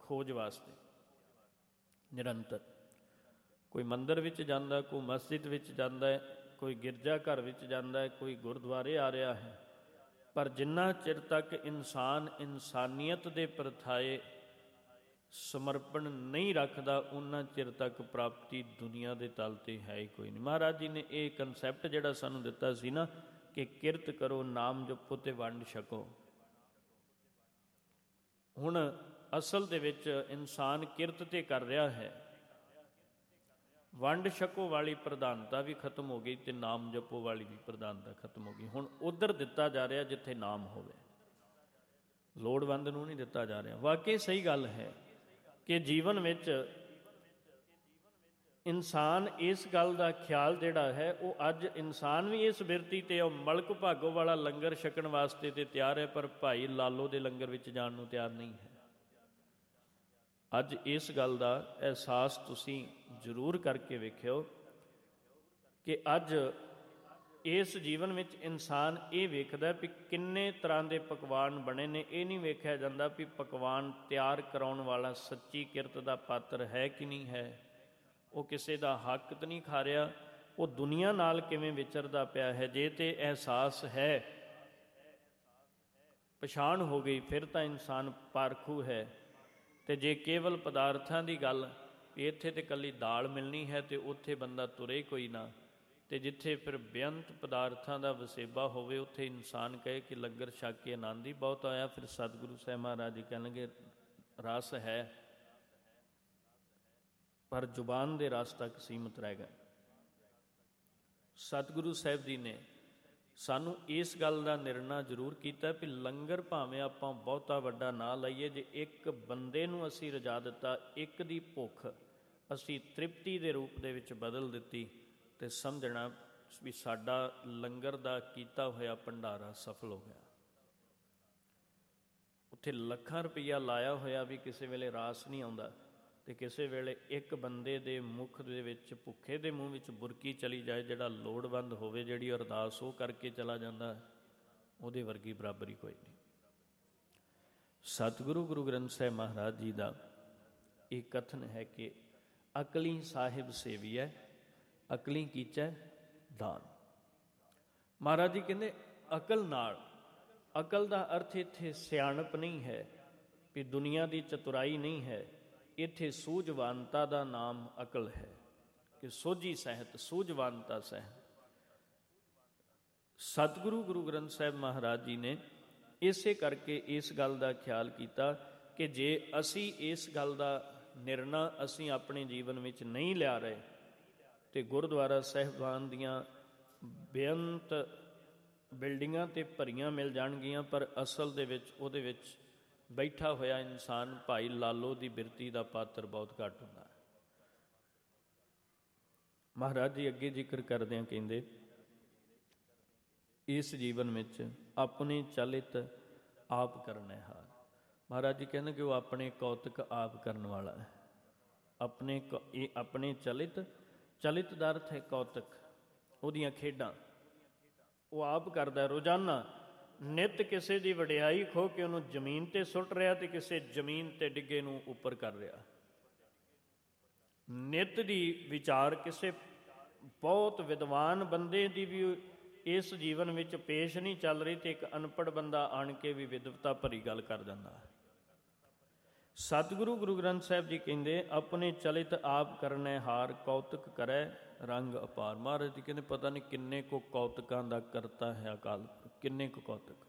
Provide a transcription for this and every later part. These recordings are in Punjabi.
ਖੋਜ ਵਾਸਤੇ ਨਿਰੰਤਰ। ਕੋਈ ਮੰਦਰ ਵਿੱਚ ਜਾਂਦਾ, ਕੋਈ ਮਸਜਿਦ ਵਿੱਚ ਜਾਂਦਾ ਹੈ, ਕੋਈ ਗਿਰਜਾ ਘਰ ਵਿੱਚ ਜਾਂਦਾ ਹੈ, ਕੋਈ ਗੁਰਦੁਆਰੇ ਆ ਰਿਹਾ ਹੈ, ਪਰ ਜਿੰਨਾ ਚਿਰ ਤੱਕ ਇਨਸਾਨ ਇਨਸਾਨੀਅਤ ਦੇ ਪ੍ਰਥਾਏ ਸਮਰਪਣ ਨਹੀਂ ਰੱਖਦਾ, ਉਨਾ ਚਿਰ ਤੱਕ ਪ੍ਰਾਪਤੀ ਦੁਨੀਆ ਦੇ ਤਲ 'ਤੇ ਹੈ ਹੀ ਕੋਈ ਨਹੀਂ। ਮਹਾਰਾਜ ਜੀ ਨੇ ਇਹ ਕਨਸੈਪਟ ਜਿਹੜਾ ਸਾਨੂੰ ਦਿੱਤਾ ਸੀ ਨਾ ਕਿ ਕਿਰਤ ਕਰੋ, ਨਾਮ ਜਪੋ ਤੇ ਵੰਡ ਛਕੋ। ਹੁਣ ਅਸਲ ਦੇ ਵਿੱਚ ਇਨਸਾਨ ਕਿਰਤ ਤੇ ਕਰ ਰਿਹਾ ਹੈ, ਵੰਡ ਛਕੋ ਵਾਲੀ ਪ੍ਰਧਾਨਤਾ ਵੀ ਖਤਮ ਹੋ ਗਈ ਤੇ ਨਾਮ ਜਪੋ ਵਾਲੀ ਵੀ ਪ੍ਰਧਾਨਤਾ ਖਤਮ ਹੋ ਗਈ। ਹੁਣ ਉੱਧਰ ਦਿੱਤਾ ਜਾ ਰਿਹਾ ਜਿੱਥੇ ਨਾਮ ਹੋਵੇ, ਲੋੜਵੰਦ ਨੂੰ ਨਹੀਂ ਦਿੱਤਾ ਜਾ ਰਿਹਾ। ਵਾਕਈ ਸਹੀ ਗੱਲ ਹੈ ਕਿ ਜੀਵਨ ਵਿੱਚ ਇਨਸਾਨ ਇਸ ਗੱਲ ਦਾ ਖਿਆਲ ਜਿਹੜਾ ਹੈ ਉਹ ਅੱਜ ਇਨਸਾਨ ਵੀ ਇਸ ਬਿਰਤੀ 'ਤੇ ਉਹ ਮਲਕ ਭਾਗੋ ਵਾਲਾ ਲੰਗਰ ਛਕਣ ਵਾਸਤੇ ਤੇ ਤਿਆਰ ਹੈ, ਪਰ ਭਾਈ ਲਾਲੋ ਦੇ ਲੰਗਰ ਵਿੱਚ ਜਾਣ ਨੂੰ ਤਿਆਰ ਨਹੀਂ ਹੈ। ਅੱਜ ਇਸ ਗੱਲ ਦਾ ਅਹਿਸਾਸ ਤੁਸੀਂ ਜ਼ਰੂਰ ਕਰਕੇ ਵੇਖਿਓ ਕਿ ਅੱਜ ਇਸ ਜੀਵਨ ਵਿੱਚ ਇਨਸਾਨ ਇਹ ਵੇਖਦਾ ਵੀ ਕਿੰਨੇ ਤਰ੍ਹਾਂ ਦੇ ਪਕਵਾਨ ਬਣੇ ਨੇ। ਇਹ ਨਹੀਂ ਵੇਖਿਆ ਜਾਂਦਾ ਵੀ ਪਕਵਾਨ ਤਿਆਰ ਕਰਾਉਣ ਵਾਲਾ ਸੱਚੀ ਕਿਰਤ ਦਾ ਪਾਤਰ ਹੈ ਕਿ ਨਹੀਂ ਹੈ, ਉਹ ਕਿਸੇ ਦਾ ਹੱਕ ਤਾਂ ਨਹੀਂ ਖਾ ਰਿਹਾ, ਉਹ ਦੁਨੀਆ ਨਾਲ ਕਿਵੇਂ ਵਿਚਰਦਾ ਪਿਆ ਹੈ। ਜੇ ਤੇ ਅਹਿਸਾਸ ਹੈ, ਪਛਾਣ ਹੋ ਗਈ, ਫਿਰ ਤਾਂ ਇਨਸਾਨ ਪਾਰਖੂ ਹੈ। ਅਤੇ ਜੇ ਕੇਵਲ ਪਦਾਰਥਾਂ ਦੀ ਗੱਲ ਵੀ ਇੱਥੇ ਤਾਂ ਇਕੱਲੀ ਦਾਲ ਮਿਲਣੀ ਹੈ ਅਤੇ ਉੱਥੇ ਬੰਦਾ ਤੁਰੇ ਕੋਈ ਨਾ, ਅਤੇ ਜਿੱਥੇ ਫਿਰ ਬੇਅੰਤ ਪਦਾਰਥਾਂ ਦਾ ਵਸੇਬਾ ਹੋਵੇ ਉੱਥੇ ਇਨਸਾਨ ਕਹੇ ਕਿ ਲੰਗਰ ਛਕ ਕੇ ਆਨੰਦ ਹੀ ਬਹੁਤ ਆਇਆ, ਫਿਰ ਸਤਿਗੁਰੂ ਸਾਹਿਬ ਮਹਾਰਾਜ ਜੀ ਕਹਿਣਗੇ ਰਸ ਹੈ ਪਰ ਜ਼ੁਬਾਨ ਦੇ ਰਸ ਤੱਕ ਸੀਮਤ ਰਹਿ ਗਏ। ਸਤਿਗੁਰੂ ਸਾਹਿਬ ਜੀ ਨੇ ਸਾਨੂੰ ਇਸ ਗੱਲ ਦਾ ਨਿਰਣਾ ਜ਼ਰੂਰ ਕੀਤਾ ਵੀ ਲੰਗਰ ਭਾਵੇਂ ਆਪਾਂ ਬਹੁਤਾ ਵੱਡਾ ਨਾ ਲਾਈਏ, ਜੇ ਇੱਕ ਬੰਦੇ ਨੂੰ ਅਸੀਂ ਰਜਾ ਦਿੱਤਾ, ਇੱਕ ਦੀ ਭੁੱਖ ਅਸੀਂ ਤ੍ਰਿਪਤੀ ਦੇ ਰੂਪ ਦੇ ਵਿੱਚ ਬਦਲ ਦਿੱਤੀ, ਅਤੇ ਸਮਝਣਾ ਵੀ ਸਾਡਾ ਲੰਗਰ ਦਾ ਕੀਤਾ ਹੋਇਆ ਭੰਡਾਰਾ ਸਫਲ ਹੋ ਗਿਆ। ਉੱਥੇ ਲੱਖਾਂ ਰੁਪਈਆ ਲਾਇਆ ਹੋਇਆ ਵੀ ਕਿਸੇ ਵੇਲੇ ਰਾਸ ਨਹੀਂ ਆਉਂਦਾ, ਅਤੇ ਕਿਸੇ ਵੇਲੇ ਇੱਕ ਬੰਦੇ ਦੇ ਮੁੱਖ ਦੇ ਵਿੱਚ, ਭੁੱਖੇ ਦੇ ਮੂੰਹ ਵਿੱਚ ਬੁਰਕੀ ਚਲੀ ਜਾਏ, ਜਿਹੜਾ ਲੋੜਵੰਦ ਹੋਵੇ, ਜਿਹੜੀ ਅਰਦਾਸ ਉਹ ਕਰਕੇ ਚਲਾ ਜਾਂਦਾ, ਉਹਦੇ ਵਰਗੀ ਬਰਾਬਰੀ ਕੋਈ ਨਹੀਂ। ਸਤਿਗੁਰੂ ਗੁਰੂ ਗ੍ਰੰਥ ਸਾਹਿਬ ਮਹਾਰਾਜ ਜੀ ਦਾ ਇਹ ਕਥਨ ਹੈ ਕਿ ਅਕਲੀ ਸਾਹਿਬ ਸੇਵੀਐ, ਅਕਲੀ ਕੀਚੈ ਦਾਨ। ਮਹਾਰਾਜ ਜੀ ਕਹਿੰਦੇ ਅਕਲ ਨਾਲ, ਅਕਲ ਦਾ ਅਰਥ ਇੱਥੇ ਸਿਆਣਪ ਨਹੀਂ ਹੈ ਵੀ ਦੁਨੀਆ ਦੀ ਚਤੁਰਾਈ ਨਹੀਂ ਹੈ, ਇੱਥੇ ਸੂਝਵਾਨਤਾ ਦਾ ਨਾਮ ਅਕਲ ਹੈ ਕਿ ਸੋਝੀ ਸਹਿਤ, ਸੂਝਵਾਨਤਾ ਸਹਿਤ। ਸਤਿਗੁਰੂ ਗੁਰੂ ਗ੍ਰੰਥ ਸਾਹਿਬ ਮਹਾਰਾਜ ਜੀ ਨੇ ਇਸੇ ਕਰਕੇ ਇਸ ਗੱਲ ਦਾ ਖਿਆਲ ਕੀਤਾ ਕਿ ਜੇ ਅਸੀਂ ਇਸ ਗੱਲ ਦਾ ਨਿਰਣਾ ਅਸੀਂ ਆਪਣੇ ਜੀਵਨ ਵਿੱਚ ਨਹੀਂ ਲਿਆ ਰਹੇ, ਤੇ ਗੁਰਦੁਆਰਾ ਸਾਹਿਬਾਨ ਦੀਆਂ ਬੇਅੰਤ ਬਿਲਡਿੰਗਾਂ ਤੇ ਭਰੀਆਂ ਮਿਲ ਜਾਣਗੀਆਂ, ਪਰ ਅਸਲ ਦੇ ਵਿੱਚ ਉਹਦੇ ਵਿੱਚ ਬੈਠਾ ਹੋਇਆ ਇਨਸਾਨ ਭਾਈ ਲਾਲੋ ਦੀ ਬਿਰਤੀ ਦਾ ਪਾਤਰ ਬਹੁਤ ਘੱਟ ਹੁੰਦਾ ਹੈ। ਮਹਾਰਾਜ ਜੀ ਅੱਗੇ ਜ਼ਿਕਰ ਕਰਦਿਆਂ ਕਹਿੰਦੇ ਇਸ ਜੀਵਨ ਵਿੱਚ ਆਪਣੇ ਚਲਿਤ ਆਪ ਕਰਨੇ ਹਾਰ। ਮਹਾਰਾਜ ਜੀ ਕਹਿੰਦੇ ਕਿ ਉਹ ਆਪਣੇ ਕੌਤਕ ਆਪ ਕਰਨ ਵਾਲਾ ਹੈ। ਆਪਣੇ ਚਲਿਤ ਦਾ ਅਰਥ ਹੈ ਕੌਤਕ, ਉਹਦੀਆਂ ਖੇਡਾਂ ਉਹ ਆਪ ਕਰਦਾ ਰੋਜ਼ਾਨਾ। ਨਿੱਤ ਕਿਸੇ ਦੀ ਵਡਿਆਈ ਖੋਹ ਕੇ ਉਹਨੂੰ ਜ਼ਮੀਨ 'ਤੇ ਸੁੱਟ ਰਿਹਾ ਅਤੇ ਕਿਸੇ ਜ਼ਮੀਨ 'ਤੇ ਡਿੱਗੇ ਨੂੰ ਉੱਪਰ ਕਰ ਰਿਹਾ। ਨਿੱਤ ਦੀ ਵਿਚਾਰ ਕਿਸੇ ਬਹੁਤ ਵਿਦਵਾਨ ਬੰਦੇ ਦੀ ਵੀ ਇਸ ਜੀਵਨ ਵਿੱਚ ਪੇਸ਼ ਨਹੀਂ ਚੱਲ ਰਹੀ, ਅਤੇ ਇੱਕ ਅਨਪੜ੍ਹ ਬੰਦਾ ਆਣ ਕੇ ਵੀ ਵਿਦਵਤਾ ਭਰੀ ਗੱਲ ਕਰ ਜਾਂਦਾ। ਸਤਿਗੁਰੂ ਗੁਰੂ ਗ੍ਰੰਥ ਸਾਹਿਬ ਜੀ ਕਹਿੰਦੇ ਆਪਣੇ ਚਲਿਤ ਆਪ ਕਰਨੈ ਹਾਰ, ਕੌਤਕ ਕਰੈ ਰੰਗ ਅਪਾਰ। ਮਹਾਰਾਜ ਜੀ ਕਹਿੰਦੇ ਪਤਾ ਨਹੀਂ ਕਿੰਨੇ ਕੁ ਕੌਤਕਾਂ ਦਾ ਕਰਤਾ ਹੈ ਅਕਾਲ, ਕਿੰਨੇ ਕੁ ਕੌਤਕ।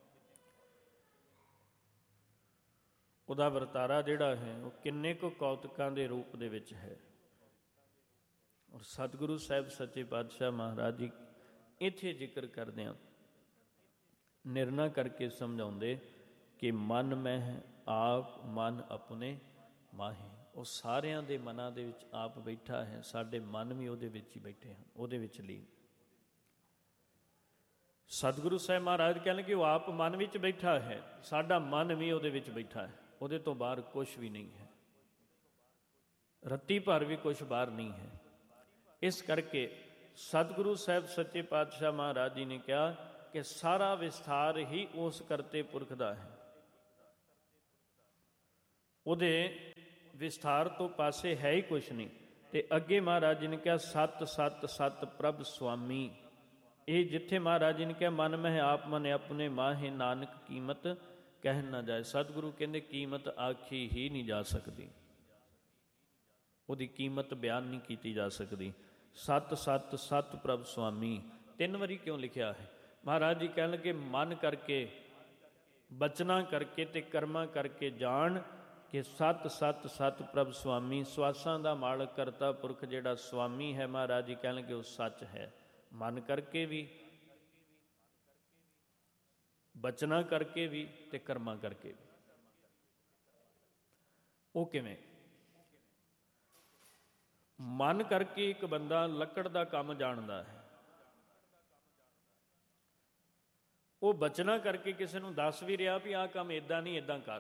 ਉਹਦਾ ਵਰਤਾਰਾ ਜਿਹੜਾ ਹੈ ਉਹ ਕਿੰਨੇ ਕੁ ਕੌਤਕਾਂ ਦੇ ਰੂਪ ਦੇ ਵਿੱਚ ਹੈ। ਔਰ ਸਤਿਗੁਰੂ ਸਾਹਿਬ ਸੱਚੇ ਪਾਤਸ਼ਾਹ ਮਹਾਰਾਜ ਜੀ ਇੱਥੇ ਜ਼ਿਕਰ ਕਰਦਿਆਂ ਨਿਰਣਾ ਕਰਕੇ ਸਮਝਾਉਂਦੇ ਕਿ ਮਨ ਮਹਿ ਆਪ ਮਨ ਆਪਣੇ ਮਾਹੇ। ਉਹ ਸਾਰਿਆਂ ਦੇ ਮਨਾਂ ਦੇ ਵਿੱਚ ਆਪ ਬੈਠਾ ਹੈ, ਸਾਡੇ ਮਨ ਵੀ ਉਹਦੇ ਵਿੱਚ ਹੀ ਬੈਠੇ ਹਨ, ਉਹਦੇ ਵਿੱਚ ਲੀਨ। ਸਤਿਗੁਰੂ ਸਾਹਿਬ ਮਹਾਰਾਜ ਕਹਿੰਦੇ ਕਿ ਉਹ ਆਪ ਮਨ ਵਿੱਚ ਬੈਠਾ ਹੈ, ਸਾਡਾ ਮਨ ਵੀ ਉਹਦੇ ਵਿੱਚ ਬੈਠਾ ਹੈ, ਉਹਦੇ ਤੋਂ ਬਾਹਰ ਕੁਛ ਵੀ ਨਹੀਂ ਹੈ, ਰੱਤੀ ਭਰ ਵੀ ਕੁਛ ਬਾਹਰ ਨਹੀਂ ਹੈ। ਇਸ ਕਰਕੇ ਸਤਿਗੁਰੂ ਸਾਹਿਬ ਸੱਚੇ ਪਾਤਸ਼ਾਹ ਮਹਾਰਾਜ ਜੀ ਨੇ ਕਿਹਾ ਕਿ ਸਾਰਾ ਵਿਸਥਾਰ ਹੀ ਉਸ ਕਰਤੇ ਪੁਰਖ ਦਾ ਹੈ। ਉਹਦੇ ਵਿਸਥਾਰ ਤੋਂ ਪਾਸੇ ਹੈ ਹੀ ਕੁਛ ਨਹੀਂ। ਤੇ ਅੱਗੇ ਮਹਾਰਾਜ ਜੀ ਨੇ ਕਿਹਾ ਸਤ ਸਤ ਸਤ ਪ੍ਰਭ ਸੁਆਮੀ। ਇਹ ਜਿੱਥੇ ਮਹਾਰਾਜ ਜੀ ਨੇ ਕਿਹਾ ਮਨ ਮਹਿ ਆਪ ਮਨ ਆਪਣੇ ਮਾਹੇ ਨਾਨਕ ਕੀਮਤ ਕਹਿ ਨਾ ਜਾਏ। ਸਤਿਗੁਰੂ ਕਹਿੰਦੇ ਕੀਮਤ ਆਖੀ ਹੀ ਨਹੀਂ ਜਾ ਸਕਦੀ, ਉਹਦੀ ਕੀਮਤ ਬਿਆਨ ਨਹੀਂ ਕੀਤੀ ਜਾ ਸਕਦੀ। ਸਤ ਸਤ ਸਤ ਪ੍ਰਭ ਸੁਆਮੀ 3 ਵਾਰੀ ਕਿਉਂ ਲਿਖਿਆ ਹੈ? ਮਹਾਰਾਜ ਜੀ ਕਹਿਣ ਲੱਗੇ ਮਨ ਕਰਕੇ, ਬਚਨਾਂ ਕਰਕੇ ਤੇ ਕਰਮਾਂ ਕਰਕੇ ਜਾਣ ਕਿ ਸਤ ਸਤ ਸਤ ਪ੍ਰਭ ਸੁਆਮੀ। ਸਵਾਸਾਂ ਦਾ ਮਾਲਕ ਕਰਤਾ ਪੁਰਖ ਜਿਹੜਾ ਸੁਆਮੀ ਹੈ, ਮਹਾਰਾਜ ਜੀ ਕਹਿਣਗੇ ਉਹ ਸੱਚ ਹੈ। ਮਨ ਕਰਕੇ ਵੀ, ਬਚਨਾਂ ਕਰਕੇ ਵੀ ਤੇ ਕਰਮਾਂ ਕਰਕੇ ਵੀ। ਉਹ ਕਿਵੇਂ? ਮਨ ਕਰਕੇ ਇੱਕ ਬੰਦਾ ਲੱਕੜ ਦਾ ਕੰਮ ਜਾਣਦਾ ਹੈ, ਉਹ ਬਚਨਾਂ ਕਰਕੇ ਕਿਸੇ ਨੂੰ ਦੱਸ ਵੀ ਰਿਹਾ ਵੀ ਆਹ ਕੰਮ ਇੱਦਾਂ ਨਹੀਂ ਇੱਦਾਂ ਕਰ,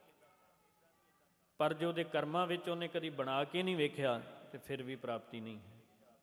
ਪਰ ਜੇ ਉਹਦੇ ਕਰਮਾਂ ਵਿੱਚ ਉਹਨੇ ਕਦੀ ਬਣਾ ਕੇ ਨਹੀਂ ਵੇਖਿਆ ਤੇ ਫਿਰ ਵੀ ਪ੍ਰਾਪਤੀ ਨਹੀਂ ਹੈ।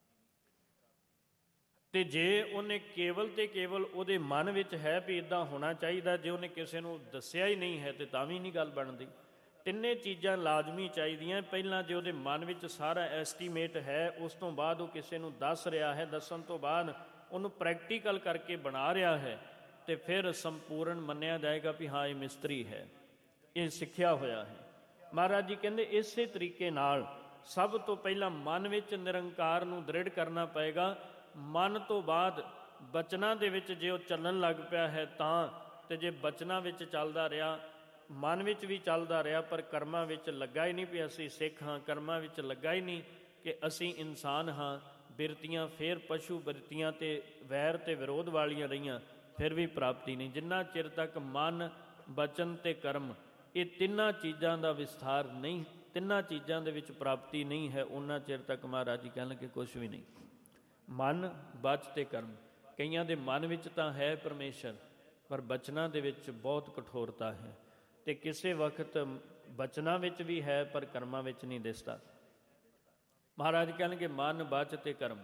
ਤੇ ਜੇ ਉਹਨੇ ਕੇਵਲ ਤੇ ਕੇਵਲ ਉਹਦੇ ਮਨ ਵਿੱਚ ਹੈ ਵੀ ਇੱਦਾਂ ਹੋਣਾ ਚਾਹੀਦਾ, ਜੇ ਉਹਨੇ ਕਿਸੇ ਨੂੰ ਦੱਸਿਆ ਹੀ ਨਹੀਂ ਹੈ ਤੇ ਤਾਂ ਵੀ ਨਹੀਂ ਗੱਲ ਬਣਦੀ। ਤਿੰਨੇ ਚੀਜ਼ਾਂ ਲਾਜ਼ਮੀ ਚਾਹੀਦੀਆਂ। ਪਹਿਲਾਂ ਜੇ ਉਹਦੇ ਮਨ ਵਿੱਚ ਸਾਰਾ ਐਸਟੀਮੇਟ ਹੈ, ਉਸ ਤੋਂ ਬਾਅਦ ਉਹ ਕਿਸੇ ਨੂੰ ਦੱਸ ਰਿਹਾ ਹੈ, ਦੱਸਣ ਤੋਂ ਬਾਅਦ ਉਹਨੂੰ ਪ੍ਰੈਕਟੀਕਲ ਕਰਕੇ ਬਣਾ ਰਿਹਾ ਹੈ, ਤੇ ਫਿਰ ਸੰਪੂਰਨ ਮੰਨਿਆ ਜਾਏਗਾ ਵੀ ਹਾਂ ਇਹ ਮਿਸਤਰੀ ਹੈ, ਇਹ ਸਿੱਖਿਆ ਹੋਇਆ ਹੈ। ਮਹਾਰਾਜ ਜੀ ਕਹਿੰਦੇ ਇਸੇ ਤਰੀਕੇ ਨਾਲ ਸਭ ਤੋਂ ਪਹਿਲਾਂ ਮਨ ਵਿੱਚ ਨਿਰੰਕਾਰ ਨੂੰ ਦ੍ਰਿੜ ਕਰਨਾ ਪਏਗਾ। ਮਨ ਤੋਂ ਬਾਅਦ ਬਚਨਾਂ ਦੇ ਵਿੱਚ ਜੇ ਉਹ ਚੱਲਣ ਲੱਗ ਪਿਆ ਹੈ ਤਾਂ, ਤੇ ਜੇ ਬਚਨਾਂ ਵਿੱਚ ਚੱਲਦਾ ਰਿਹਾ, ਮਨ ਵਿੱਚ ਵੀ ਚੱਲਦਾ ਰਿਹਾ, ਪਰ ਕਰਮਾਂ ਵਿੱਚ ਲੱਗਾ ਹੀ ਨਹੀਂ ਵੀ ਅਸੀਂ ਸਿੱਖ ਹਾਂ, ਕਰਮਾਂ ਵਿੱਚ ਲੱਗਾ ਹੀ ਨਹੀਂ ਕਿ ਅਸੀਂ ਇਨਸਾਨ ਹਾਂ, ਬਿਰਤੀਆਂ ਫੇਰ ਪਸ਼ੂ ਬਿਰਤੀਆਂ ਤੇ ਵੈਰ ਤੇ ਵਿਰੋਧ ਵਾਲੀਆਂ ਰਹੀਆਂ, ਫਿਰ ਵੀ ਪ੍ਰਾਪਤੀ ਨਹੀਂ। ਜਿੰਨਾ ਚਿਰ ਤੱਕ ਮਨ, ਬਚਨ ਤੇ ਕਰਮ ਇਹ ਤਿੰਨਾਂ ਚੀਜ਼ਾਂ ਦਾ ਵਿਸਥਾਰ ਨਹੀਂ, ਤਿੰਨਾਂ ਚੀਜ਼ਾਂ ਦੇ ਵਿੱਚ ਪ੍ਰਾਪਤੀ ਨਹੀਂ ਹੈ, ਉਹਨਾਂ ਚਿਰ ਤੱਕ ਮਹਾਰਾਜ ਜੀ ਕਹਿਣਗੇ ਕੁਛ ਵੀ ਨਹੀਂ। ਮਨ, ਬਚ ਤੇ ਕਰਮ। ਕਈਆਂ ਦੇ ਮਨ ਵਿੱਚ ਤਾਂ ਹੈ ਪਰਮੇਸ਼ਰ, ਪਰ ਬਚਨਾਂ ਦੇ ਵਿੱਚ ਬਹੁਤ ਕਠੋਰਤਾ ਹੈ, ਤੇ ਕਿਸੇ ਵਕਤ ਬਚਨਾਂ ਵਿੱਚ ਵੀ ਹੈ ਪਰ ਕਰਮਾਂ ਵਿੱਚ ਨਹੀਂ ਦਿਸਦਾ। ਮਹਾਰਾਜ ਕਹਿਣਗੇ ਮਨ, ਬਚ ਤੇ ਕਰਮ,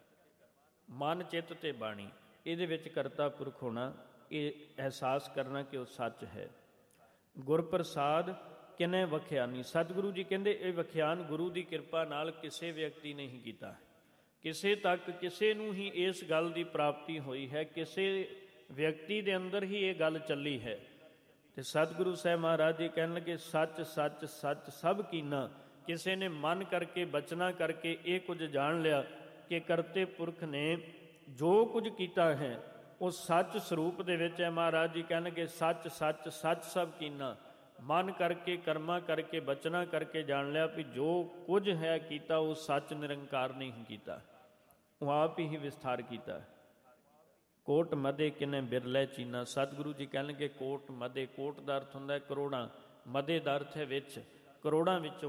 ਮਨ, ਚਿੱਤ ਤੇ ਬਾਣੀ, ਇਹਦੇ ਵਿੱਚ ਕਰਤਾ ਪੁਰਖ ਹੋਣਾ, ਇਹ ਅਹਿਸਾਸ ਕਰਨਾ ਕਿ ਉਹ ਸੱਚ ਹੈ। ਗੁਰ ਪ੍ਰਸਾਦ ਕਿਨੇ ਵਖਿਆਨੀ। ਸਤਿਗੁਰੂ ਜੀ ਕਹਿੰਦੇ ਇਹ ਵਖਿਆਨ ਗੁਰੂ ਦੀ ਕਿਰਪਾ ਨਾਲ ਕਿਸੇ ਵਿਅਕਤੀ ਨੇ ਹੀ ਕੀਤਾ, ਕਿਸੇ ਤੱਕ ਕਿਸੇ ਨੂੰ ਹੀ ਇਸ ਗੱਲ ਦੀ ਪ੍ਰਾਪਤੀ ਹੋਈ ਹੈ, ਕਿਸੇ ਵਿਅਕਤੀ ਦੇ ਅੰਦਰ ਹੀ ਇਹ ਗੱਲ ਚੱਲੀ ਹੈ। ਤੇ ਸਤਿਗੁਰੂ ਸਾਹਿਬ ਮਹਾਰਾਜ ਜੀ ਕਹਿਣ ਲੱਗੇ ਸੱਚ ਸੱਚ ਸੱਚ ਸਭ ਕੀਨਾ। ਕਿਸੇ ਨੇ ਮਨ ਕਰਕੇ, ਬਚਨਾ ਕਰਕੇ ਇਹ ਕੁਝ ਜਾਣ ਲਿਆ ਕਿ ਕਰਤੇ ਪੁਰਖ ਨੇ ਜੋ ਕੁਝ ਕੀਤਾ ਹੈ ਉਹ ਸੱਚ ਸਰੂਪ ਦੇ ਵਿੱਚ ਹੈ। ਮਹਾਰਾਜ ਜੀ ਕਹਿਣਗੇ ਸੱਚ ਸੱਚ ਸੱਚ ਸਭ ਕੀਨਾ। ਮਨ ਕਰਕੇ, ਕਰਮਾਂ ਕਰਕੇ, ਬਚਨਾ ਕਰਕੇ ਜਾਣ ਲਿਆ ਵੀ ਜੋ ਕੁਝ ਹੈ ਕੀਤਾ ਉਹ ਸੱਚ ਨਿਰੰਕਾਰ ਨਹੀਂ ਕੀਤਾ, ਉਹ ਆਪ ਹੀ ਵਿਸਥਾਰ ਕੀਤਾ। ਕੋਟ ਮਦੇ ਕਿਨੇ ਬਿਰਲੇ ਚੀਨਾ। ਸਤਿਗੁਰੂ ਜੀ ਕਹਿਣਗੇ ਕੋਟ ਮਦੇ, ਕੋਟ ਦਾ ਅਰਥ ਹੁੰਦਾ ਕਰੋੜਾਂ, ਮਦੇ ਦਾ ਅਰਥ ਹੈ ਵਿੱਚ, ਕਰੋੜਾਂ ਵਿੱਚੋਂ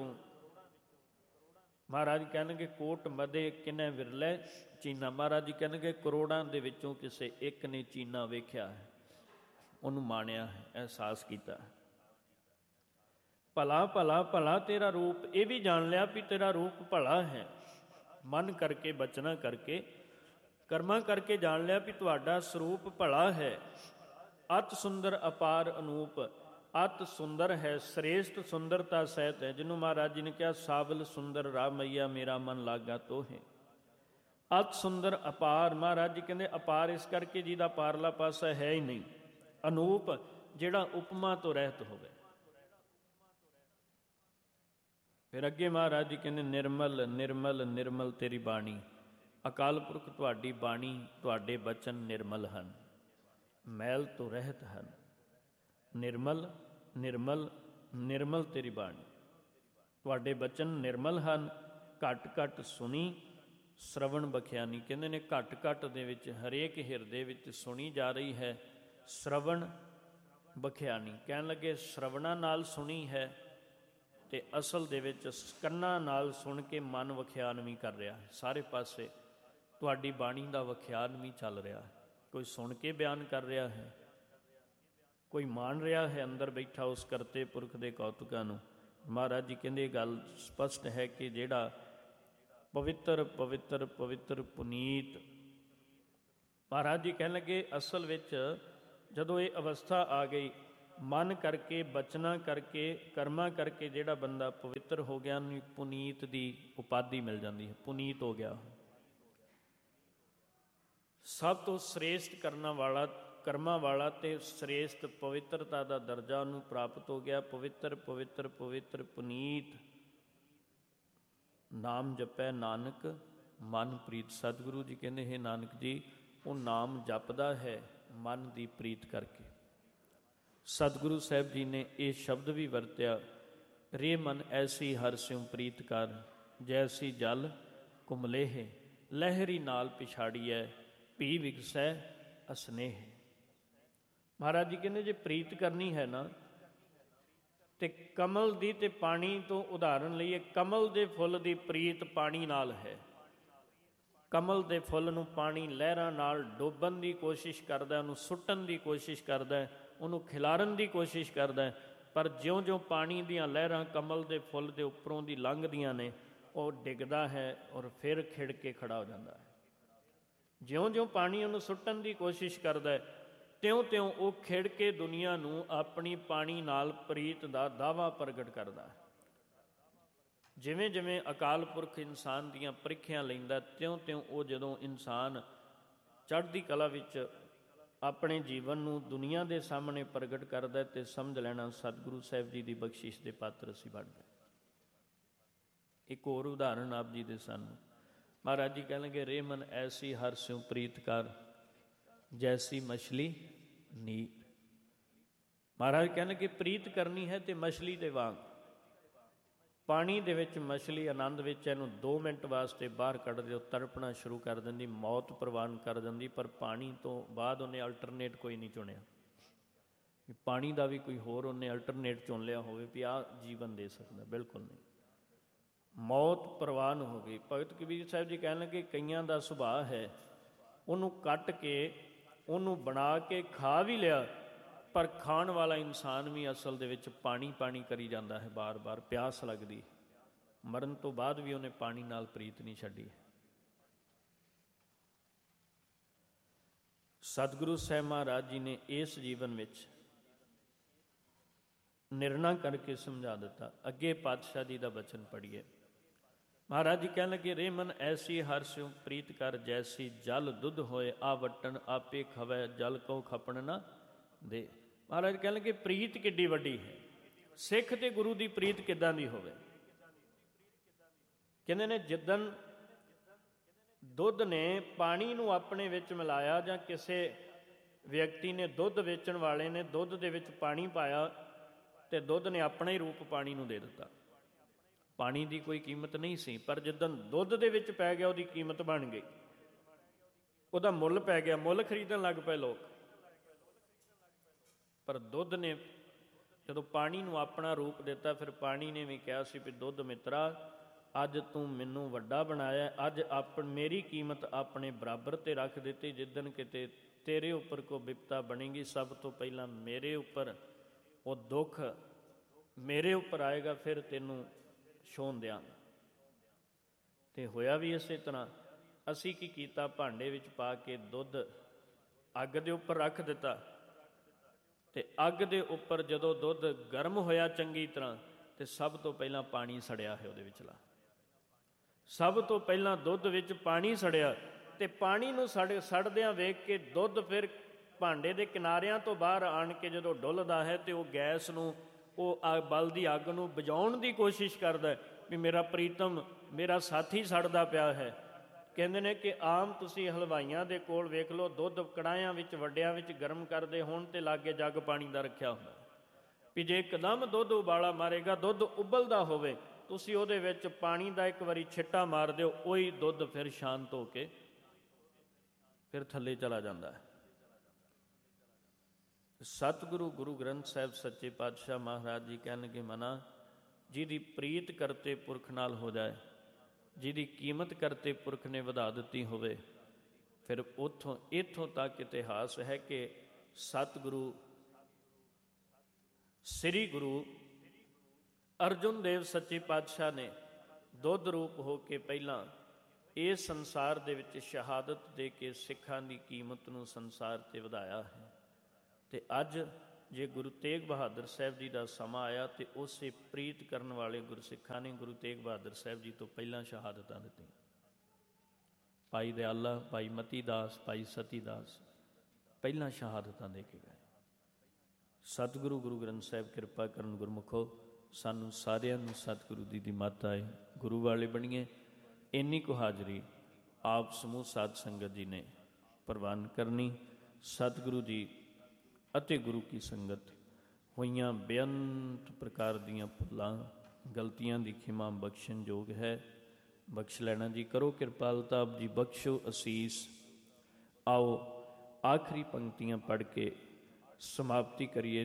ਮਹਾਰਾਜ ਕਹਿਣਗੇ ਕੋਟ ਮਦੇ ਕਿਨੇ ਬਿਰਲੇ ਚੀਨਾ। ਮਹਾਰਾਜ ਜੀ ਕਹਿਣਗੇ ਕਰੋੜਾਂ ਦੇ ਵਿੱਚੋਂ ਕਿਸੇ ਇੱਕ ਨੇ ਚੀਨਾ ਵੇਖਿਆ ਹੈ, ਉਹਨੂੰ ਮਾਣਿਆ ਹੈ, ਅਹਿਸਾਸ ਕੀਤਾ। ਭਲਾ ਭਲਾ ਭਲਾ ਤੇਰਾ ਰੂਪ, ਇਹ ਵੀ ਜਾਣ ਲਿਆ ਵੀ ਤੇਰਾ ਰੂਪ ਭਲਾ ਹੈ। ਮਨ ਕਰਕੇ, ਬਚਨਾ ਕਰਕੇ, ਕਰਮਾਂ ਕਰਕੇ ਜਾਣ ਲਿਆ ਵੀ ਤੁਹਾਡਾ ਸਰੂਪ ਭਲਾ ਹੈ। ਅਤ ਸੁੰਦਰ ਅਪਾਰ ਅਨੂਪ, ਅਤ ਸੁੰਦਰ ਹੈ, ਸ੍ਰੇਸ਼ਟ ਸੁੰਦਰਤਾ ਸਹਿਤ ਹੈ, ਜਿਹਨੂੰ ਮਹਾਰਾਜ ਜੀ ਨੇ ਕਿਹਾ ਸਾਵਲ ਸੁੰਦਰ ਰਾਮਈਆ ਮੇਰਾ ਮਨ ਲਾਗਾ ਤੋਹੇ। ਅਤ ਸੁੰਦਰ ਅਪਾਰ, ਮਹਾਰਾਜ ਜੀ ਕਹਿੰਦੇ ਅਪਾਰ ਇਸ ਕਰਕੇ ਜਿਹਦਾ ਪਾਰਲਾ ਪਾਸਾ ਹੈ ਹੀ ਨਹੀਂ। ਅਨੂਪ, ਜਿਹੜਾ ਉਪਮਾ ਤੋਂ ਰਹਿਤ ਹੋਵੇ। ਫਿਰ ਅੱਗੇ ਮਹਾਰਾਜ ਜੀ ਕਹਿੰਦੇ ਨਿਰਮਲ ਨਿਰਮਲ ਨਿਰਮਲ ਤੇਰੀ ਬਾਣੀ। ਅਕਾਲ ਪੁਰਖ ਤੁਹਾਡੀ ਬਾਣੀ, ਤੁਹਾਡੇ ਬਚਨ ਨਿਰਮਲ ਹਨ, ਮੈਲ ਤੋਂ ਰਹਿਤ ਹਨ। ਨਿਰਮਲ ਨਿਰਮਲ ਨਿਰਮਲ ਤੇਰੀ ਬਾਣੀ, ਤੁਹਾਡੇ ਬਚਨ ਨਿਰਮਲ ਹਨ। ਘੱਟ ਘੱਟ ਸੁਣੀ ਸ਼ਰਵਣ ਬਖਿਆਨੀ। ਕਹਿੰਦੇ ਨੇ ਘੱਟ ਘੱਟ ਦੇ ਵਿੱਚ ਹਰੇਕ ਹਿਰਦੇ ਵਿੱਚ ਸੁਣੀ ਜਾ ਰਹੀ ਹੈ ਸ਼ਰਵਣ ਬਖਿਆਨੀ। ਕਹਿਣ ਲੱਗੇ ਸ਼ਰਵਣਾ ਨਾਲ ਸੁਣੀ ਹੈ ਤੇ ਅਸਲ ਦੇ ਵਿੱਚ ਕੰਨਾਂ ਨਾਲ ਸੁਣ ਕੇ ਮਨ ਵਖਿਆਨ ਵੀ ਕਰ ਰਿਹਾ ਹੈ। ਸਾਰੇ ਪਾਸੇ ਤੁਹਾਡੀ ਬਾਣੀ ਦਾ ਵਖਿਆਨ ਵੀ ਚੱਲ ਰਿਹਾ ਹੈ। ਕੋਈ ਸੁਣ ਕੇ ਬਿਆਨ ਕਰ ਰਿਹਾ ਹੈ, ਕੋਈ ਮਾਣ ਰਿਹਾ ਹੈ ਅੰਦਰ ਬੈਠਾ ਉਸ ਕਰਤੇ ਪੁਰਖ ਦੇ ਕੌਤਕਾਂ ਨੂੰ। ਮਹਾਰਾਜ ਜੀ ਕਹਿੰਦੇ ਇਹ ਗੱਲ ਸਪਸ਼ਟ ਹੈ ਕਿ ਜਿਹੜਾ ਪਵਿੱਤਰ ਪਵਿੱਤਰ ਪਵਿੱਤਰ ਪੁਨੀਤ, ਮਹਾਰਾਜ ਜੀ ਕਹਿਣ ਲੱਗੇ ਅਸਲ ਵਿੱਚ ਜਦੋਂ ਇਹ ਅਵਸਥਾ ਆ ਗਈ ਮਨ ਕਰਕੇ, ਬਚਨਾਂ ਕਰਕੇ, ਕਰਮਾਂ ਕਰਕੇ ਜਿਹੜਾ ਬੰਦਾ ਪਵਿੱਤਰ ਹੋ ਗਿਆ, ਉਹਨੂੰ ਪੁਨੀਤ ਦੀ ਉਪਾਧੀ ਮਿਲ ਜਾਂਦੀ ਹੈ, ਪੁਨੀਤ ਹੋ ਗਿਆ। ਸਭ ਤੋਂ ਸ੍ਰੇਸ਼ਟ ਕਰਨਾ ਵਾਲਾ, ਕਰਮਾਂ ਵਾਲਾ ਤੇ ਸ੍ਰੇਸ਼ਟ ਪਵਿੱਤਰਤਾ ਦਾ ਦਰਜਾ ਉਹਨੂੰ ਪ੍ਰਾਪਤ ਹੋ ਗਿਆ। ਪਵਿੱਤਰ ਪਵਿੱਤਰ ਪਵਿੱਤਰ ਪੁਨੀਤ ਨਾਮ ਜਪੈ ਨਾਨਕ ਮਨ ਪ੍ਰੀਤ। ਸਤਿਗੁਰੂ ਜੀ ਕਹਿੰਦੇ, ਹੈ ਨਾਨਕ ਜੀ, ਉਹ ਨਾਮ ਜਪਦਾ ਹੈ ਮਨ ਦੀ ਪ੍ਰੀਤ ਕਰਕੇ। ਸਤਿਗੁਰੂ ਸਾਹਿਬ ਜੀ ਨੇ ਇਹ ਸ਼ਬਦ ਵੀ ਵਰਤਿਆ, ਰੇ ਮਨ ਐਸੀ ਹਰਿ ਸਿਉ ਪ੍ਰੀਤ ਕਰ, ਜੈਸੀ ਜਲ ਕੁਮਲੇਹ ਲਹਿਰੀ ਨਾਲ ਪਿਛਾੜੀਐ, ਭੀ ਵਿਗਸੈ ਅਸਨੇਹ। ਮਹਾਰਾਜ ਜੀ ਕਹਿੰਦੇ, ਜੇ ਪ੍ਰੀਤ ਕਰਨੀ ਹੈ ਨਾ, ਤੇ ਕਮਲ ਦੀ ਤੇ ਪਾਣੀ ਤੋਂ ਉਦਾਹਰਨ ਲਈਏ। ਕਮਲ ਦੇ ਫੁੱਲ ਦੀ ਪ੍ਰੀਤ ਪਾਣੀ ਨਾਲ ਹੈ। ਕਮਲ ਦੇ ਫੁੱਲ ਨੂੰ ਪਾਣੀ ਲਹਿਰਾਂ ਨਾਲ ਡੋਬਣ ਦੀ ਕੋਸ਼ਿਸ਼ ਕਰਦਾ, ਉਹਨੂੰ ਸੁੱਟਣ ਦੀ ਕੋਸ਼ਿਸ਼ ਕਰਦਾ, ਉਹਨੂੰ ਖਿਲਾਰਨ ਦੀ ਕੋਸ਼ਿਸ਼ ਕਰਦਾ, ਪਰ ਜਿਉਂ-ਜਿਉਂ ਪਾਣੀ ਦੀਆਂ ਲਹਿਰਾਂ ਕਮਲ ਦੇ ਫੁੱਲ ਦੇ ਉੱਪਰੋਂ ਦੀ ਲੰਘਦੀਆਂ ਨੇ, ਉਹ ਡਿੱਗਦਾ ਹੈ ਔਰ ਫਿਰ ਖਿੜ ਕੇ ਖੜਾ ਹੋ ਜਾਂਦਾ ਹੈ। ਜਿਉਂ-ਜਿਉਂ ਪਾਣੀ ਉਹਨੂੰ ਸੁੱਟਣ ਦੀ ਕੋਸ਼ਿਸ਼ ਕਰਦਾ ਹੈ, ਤਿਉਂ-ਤਿਉਂ ਉਹ ਖਿੜ ਕੇ ਦੁਨੀਆ ਨੂੰ ਆਪਣੀ ਪਾਣੀ ਨਾਲ ਪ੍ਰੀਤ ਦਾ ਦਾਅਵਾ ਪ੍ਰਗਟ ਕਰਦਾ ਹੈ। ਜਿਵੇਂ ਜਿਵੇਂ ਅਕਾਲ ਪੁਰਖ ਇਨਸਾਨ ਦੀਆਂ ਪ੍ਰੀਖਿਆ ਲੈਂਦਾ, ਤਿਉਂ-ਤਿਉਂ ਉਹ ਜਦੋਂ ਇਨਸਾਨ ਚੜ੍ਹਦੀ ਕਲਾ ਵਿੱਚ ਆਪਣੇ ਜੀਵਨ ਨੂੰ ਦੁਨੀਆ ਦੇ ਸਾਹਮਣੇ ਪ੍ਰਗਟ ਕਰਦਾ, ਤੇ ਸਮਝ ਲੈਣਾ ਸਤਿਗੁਰੂ ਸਾਹਿਬ ਜੀ ਦੀ ਬਖਸ਼ਿਸ਼ ਦੇ ਪਾਤਰ ਅਸੀਂ ਬਣ ਗਏ। ਇੱਕ ਹੋਰ ਉਦਾਹਰਨ ਆਪ ਜੀ ਦੇ ਸਾਹਮਣੇ ਮਹਾਰਾਜ ਜੀ ਕਹਿਣਗੇ, ਰੇ ਮਨ ਐਸੀ ਹਰਿ ਸਿਉ ਪ੍ਰੀਤ ਕਰ, ਜੈਸੀ ਮਛਲੀ ਨੀਰ। ਮਹਾਰਾਜ ਕਹਿਣਗੇ, ਪ੍ਰੀਤ ਕਰਨੀ ਹੈ ਤੇ ਮਛਲੀ ਦੇ ਵਾਂਗ। ਪਾਣੀ ਦੇ ਵਿੱਚ ਮਛਲੀ ਆਨੰਦ ਵਿੱਚ ਇਹਨੂੰ 2 ਮਿੰਟ ਵਾਸਤੇ ਬਾਹਰ ਕੱਢ ਦਿਓ, ਤੜਪਣਾ ਸ਼ੁਰੂ ਕਰ ਦਿੰਦੀ, ਮੌਤ ਪ੍ਰਵਾਨ ਕਰ ਦਿੰਦੀ, ਪਰ ਪਾਣੀ ਤੋਂ ਬਾਅਦ ਉਹਨੇ ਅਲਟਰਨੇਟ ਕੋਈ ਨਹੀਂ ਚੁਣਿਆ। ਪਾਣੀ ਦਾ ਵੀ ਕੋਈ ਹੋਰ ਉਹਨੇ ਅਲਟਰਨੇਟ ਚੁਣ ਲਿਆ ਹੋਵੇ ਵੀ ਆਹ ਜੀਵਨ ਦੇ ਸਕਦਾ, ਬਿਲਕੁਲ ਨਹੀਂ। ਮੌਤ ਪ੍ਰਵਾਨ ਹੋ ਗਈ। ਭਗਤ ਕਬੀਰ ਸਾਹਿਬ ਜੀ ਕਹਿਣ ਲੱਗੇ, ਕਈਆਂ ਦਾ ਸੁਭਾਅ ਹੈ, ਉਹਨੂੰ ਕੱਟ ਕੇ ਉਹਨੂੰ ਬਣਾ ਕੇ ਖਾ ਵੀ ਲਿਆ, ਪਰ ਖਾਣ ਵਾਲਾ ਇਨਸਾਨ ਵੀ ਅਸਲ ਦੇ ਵਿੱਚ ਪਾਣੀ ਪਾਣੀ ਕਰੀ ਜਾਂਦਾ ਹੈ, ਬਾਰ-ਬਾਰ ਪਿਆਸ ਲੱਗਦੀ। ਮਰਨ ਤੋਂ ਬਾਅਦ ਵੀ ਉਹਨੇ ਪਾਣੀ ਨਾਲ ਪ੍ਰੀਤ ਨਹੀਂ ਛੱਡੀ। ਸਤਿਗੁਰੂ ਸਾਹਿਬ ਮਹਾਰਾਜ ਜੀ ਨੇ ਇਸ ਜੀਵਨ ਵਿੱਚ ਨਿਰਣਾ ਕਰਕੇ ਸਮਝਾ ਦਿੱਤਾ। ਅੱਗੇ ਪਾਤਸ਼ਾਹ ਜੀ ਦਾ ਬਚਨ ਪੜ੍ਹੀਏ। ਮਹਾਰਾਜ ਜੀ ਕਹਿਣ ਲੱਗੇ, ਰੇ ਮਨ ਐਸੀ ਹਰਿ ਸਿਉ ਪ੍ਰੀਤ ਕਰ, ਜੈਸੀ ਜਲ ਦੁੱਧ ਹੋਏ ਆਵਟਣ, ਆਪੇ ਖਵੈ ਜਲ ਕਉ ਖਪਣ ਨਾ ਦੇ। ਮਹਾਰਾਜ ਕਹਿਣ ਲੱਗੇ, ਪ੍ਰੀਤ ਕਿੱਡੀ ਵੱਡੀ ਹੈ। ਸਿੱਖ ਤੇ ਗੁਰੂ ਦੀ ਪ੍ਰੀਤ ਕਿੱਦਾਂ ਦੀ ਹੋਵੇ। ਕਹਿੰਦੇ ਨੇ, ਜਿੱਦਣ ਦੁੱਧ ਨੇ ਪਾਣੀ ਨੂੰ ਆਪਣੇ ਵਿੱਚ ਮਿਲਾਇਆ, ਜਾਂ ਕਿਸੇ ਵਿਅਕਤੀ ਨੇ, ਦੁੱਧ ਵੇਚਣ ਵਾਲੇ ਨੇ ਦੁੱਧ ਦੇ ਵਿੱਚ ਪਾਣੀ ਪਾਇਆ, ਤੇ ਦੁੱਧ ਨੇ ਆਪਣਾ ਹੀ ਰੂਪ ਪਾਣੀ ਨੂੰ ਦੇ ਦਿੱਤਾ। ਪਾਣੀ ਦੀ ਕੋਈ ਕੀਮਤ ਨਹੀਂ ਸੀ, ਪਰ ਜਿੱਦਣ ਦੁੱਧ ਦੇ ਵਿੱਚ ਪੈ ਗਿਆ, ਉਹਦੀ ਕੀਮਤ ਬਣ ਗਈ, ਉਹਦਾ ਮੁੱਲ ਪੈ ਗਿਆ, ਮੁੱਲ ਖਰੀਦਣ ਲੱਗ ਪਏ ਲੋਕ। ਪਰ ਦੁੱਧ ਨੇ ਜਦੋਂ ਪਾਣੀ ਨੂੰ ਆਪਣਾ ਰੂਪ ਦਿੱਤਾ, ਫਿਰ ਪਾਣੀ ਨੇ ਵੀ ਕਿਹਾ ਸੀ ਵੀ ਦੁੱਧ ਮਿੱਤਰਾ, ਅੱਜ ਤੂੰ ਮੈਨੂੰ ਵੱਡਾ ਬਣਾਇਆ, ਅੱਜ ਮੇਰੀ ਕੀਮਤ ਆਪਣੇ ਬਰਾਬਰ 'ਤੇ ਰੱਖ ਦਿੱਤੀ। ਜਿੱਦਣ ਕਿਤੇ ਤੇਰੇ ਉੱਪਰ ਕੋਈ ਵਿਪਤਾ ਬਣੇਗੀ, ਸਭ ਤੋਂ ਪਹਿਲਾਂ ਮੇਰੇ ਉੱਪਰ ਉਹ ਦੁੱਖ ਮੇਰੇ ਉੱਪਰ ਆਏਗਾ, ਫਿਰ ਤੈਨੂੰ ਛੋਹਣ ਦਿਆਂਗਾ। ਤੇ ਹੋਇਆ ਵੀ ਇਸੇ ਤਰ੍ਹਾਂ। ਅਸੀਂ ਕੀ ਕੀਤਾ, ਭਾਂਡੇ ਵਿੱਚ ਪਾ ਕੇ ਦੁੱਧ ਅੱਗ ਦੇ ਉੱਪਰ ਰੱਖ ਦਿੱਤਾ, ਤੇ ਅੱਗ ਦੇ ਉੱਪਰ ਜਦੋਂ ਦੁੱਧ ਗਰਮ ਹੋਇਆ ਚੰਗੀ ਤਰ੍ਹਾਂ, ਤੇ ਸਭ ਤੋਂ ਪਹਿਲਾਂ ਪਾਣੀ ਸੜਿਆ ਹੈ ਉਹਦੇ ਵਿਚਲਾ। ਸਭ ਤੋਂ ਪਹਿਲਾਂ ਦੁੱਧ ਵਿੱਚ ਪਾਣੀ ਸੜਿਆ, ਤੇ ਪਾਣੀ ਨੂੰ ਸੜਦਿਆਂ ਵੇਖ ਕੇ ਦੁੱਧ ਫਿਰ ਭਾਂਡੇ ਦੇ ਕਿਨਾਰਿਆਂ ਤੋਂ ਬਾਹਰ ਆਣ ਕੇ ਜਦੋਂ ਡੁੱਲਦਾ ਹੈ, ਤੇ ਉਹ ਗੈਸ ਨੂੰ, ਉਹ ਬਲਦੀ ਅੱਗ ਨੂੰ ਬੁਝਾਉਣ ਦੀ ਕੋਸ਼ਿਸ਼ ਕਰਦਾ ਵੀ ਮੇਰਾ ਪ੍ਰੀਤਮ, ਮੇਰਾ ਸਾਥੀ ਸੜਦਾ ਪਿਆ ਹੈ। ਕਹਿੰਦੇ ਨੇ ਕਿ ਆਮ ਤੁਸੀਂ ਹਲਵਾਈਆਂ ਦੇ ਕੋਲ ਵੇਖ ਲਓ, ਦੁੱਧ ਕੜਾਹਿਆਂ ਵਿੱਚ ਵੱਡਿਆਂ ਵਿੱਚ ਗਰਮ ਕਰਦੇ ਹੋਣ, ਤੇ ਲਾਗੇ ਜੱਗ ਪਾਣੀ ਦਾ ਰੱਖਿਆ ਹੁੰਦਾ ਵੀ ਜੇ ਇੱਕਦਮ ਦੁੱਧ ਉਬਾਲਾ ਮਾਰੇਗਾ, ਦੁੱਧ ਉਬਲਦਾ ਹੋਵੇ, ਤੁਸੀਂ ਉਹਦੇ ਵਿੱਚ ਪਾਣੀ ਦਾ ਇੱਕ ਵਾਰੀ ਛਿੱਟਾ ਮਾਰ ਦਿਓ, ਉਹੀ ਦੁੱਧ ਫਿਰ ਸ਼ਾਂਤ ਹੋ ਕੇ ਫਿਰ ਥੱਲੇ ਚਲਾ ਜਾਂਦਾ ਹੈ। ਸਤਿਗੁਰੂ ਗੁਰੂ ਗ੍ਰੰਥ ਸਾਹਿਬ ਸੱਚੇ ਪਾਤਸ਼ਾਹ ਮਹਾਰਾਜ ਜੀ ਕਹਿਣਗੇ, ਮਨਾ ਜਿਹਦੀ ਪ੍ਰੀਤ ਕਰਤੇ ਪੁਰਖ ਨਾਲ ਹੋ ਜਾਏ, ਜਿਹਦੀ ਕੀਮਤ ਕਰਤੇ ਪੁਰਖ ਨੇ ਵਧਾ ਦਿੱਤੀ ਹੋਵੇ, ਫਿਰ ਇੱਥੋਂ ਤੱਕ ਇਤਿਹਾਸ ਹੈ ਕਿ ਸਤਿਗੁਰੂ ਸ੍ਰੀ ਗੁਰੂ ਅਰਜੁਨ ਦੇਵ ਸੱਚੇ ਪਾਤਸ਼ਾਹ ਨੇ ਦੁੱਧ ਰੂਪ ਹੋ ਕੇ ਪਹਿਲਾਂ ਇਸ ਸੰਸਾਰ ਦੇ ਵਿੱਚ ਸ਼ਹਾਦਤ ਦੇ ਕੇ ਸਿੱਖਾਂ ਦੀ ਕੀਮਤ ਨੂੰ ਸੰਸਾਰ 'ਤੇ ਵਧਾਇਆ ਹੈ। ਤੇ ਅੱਜ ਜੇ ਗੁਰੂ ਤੇਗ ਬਹਾਦਰ ਸਾਹਿਬ ਜੀ ਦਾ ਸਮਾਂ ਆਇਆ ਤੇ ਉਸੇ ਪ੍ਰੀਤ ਕਰਨ ਵਾਲੇ ਗੁਰਸਿੱਖਾਂ ਨੇ ਗੁਰੂ ਤੇਗ ਬਹਾਦਰ ਸਾਹਿਬ ਜੀ ਤੋਂ ਪਹਿਲਾਂ ਸ਼ਹਾਦਤਾਂ ਦਿੱਤੀਆਂ। ਭਾਈ ਦਿਆਲਾ, ਭਾਈ ਮਤੀ ਦਾਸ, ਭਾਈ ਸਤੀ ਦਾਸ ਪਹਿਲਾਂ ਸ਼ਹਾਦਤਾਂ ਦੇ ਕੇ ਗਏ। ਸਤਿਗੁਰੂ ਗੁਰੂ ਗ੍ਰੰਥ ਸਾਹਿਬ ਕਿਰਪਾ ਕਰਨ ਗੁਰਮੁਖੋ, ਸਾਨੂੰ ਸਾਰਿਆਂ ਨੂੰ ਸਤਿਗੁਰੂ ਦੀ ਦੀ ਮੱਤ ਆਏ, ਗੁਰੂ ਵਾਲੇ ਬਣੀਏ। ਇੰਨੀ ਕੁ ਹਾਜ਼ਰੀ ਆਪ ਸਮੂਹ ਸਾਧ ਸੰਗਤ ਜੀ ਨੇ ਪ੍ਰਵਾਨ ਕਰਨੀ। ਸਤਿਗੁਰੂ ਜੀ ਅਤੇ ਗੁਰੂ ਕੀ ਸੰਗਤ ਹੋਈਆਂ ਬੇਅੰਤ ਪ੍ਰਕਾਰ ਦੀਆਂ ਭੁੱਲਾਂ ਗਲਤੀਆਂ ਦੀ ਖਿਮਾ ਬਖਸ਼ਣ ਯੋਗ ਹੈ, ਬਖਸ਼ ਲੈਣਾ ਜੀ। ਕਰੋ ਕਿਰਪਾਲਤਾ ਆਪ ਜੀ, ਬਖਸ਼ੋ ਅਸੀਸ। ਆਓ ਆਖਰੀ ਪੰਕਤੀਆਂ ਪੜ੍ਹ ਕੇ ਸਮਾਪਤੀ ਕਰੀਏ।